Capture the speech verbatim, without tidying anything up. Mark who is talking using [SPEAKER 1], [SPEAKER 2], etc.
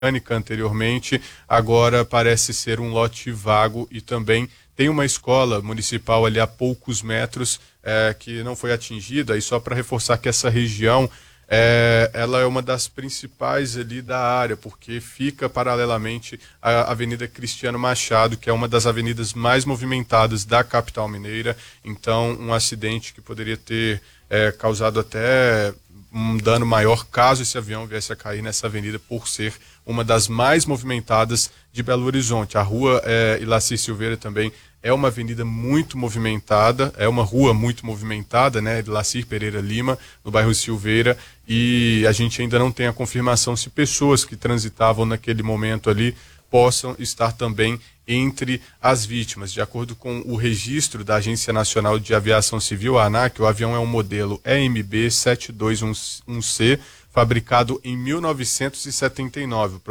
[SPEAKER 1] anteriormente, agora parece ser um lote vago e também tem uma escola municipal ali a poucos metros é, que não foi atingida, e só para reforçar que essa região é, ela é uma das principais ali da área, porque fica paralelamente à Avenida Cristiano Machado, que é uma das avenidas mais movimentadas da capital mineira. Então, um acidente que poderia ter é, causado até um dano maior caso esse avião viesse a cair nessa avenida, por ser uma das mais movimentadas de Belo Horizonte. A rua é, Ilacir Silveira também é uma avenida muito movimentada, é uma rua muito movimentada, né, Ilacir Pereira Lima, no bairro Silveira, e a gente ainda não tem a confirmação se pessoas que transitavam naquele momento ali possam estar também entre as vítimas. De acordo com o registro da Agência Nacional de Aviação Civil, a ANAC, o avião é um modelo E M B sete dois um C, fabricado em mil novecentos e setenta e nove.